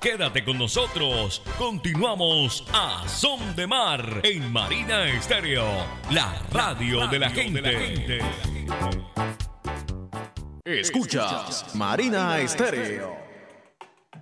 Quédate con nosotros. Continuamos a Son de Mar en Marina Estéreo, la radio de la gente. Escuchas Marina Estéreo.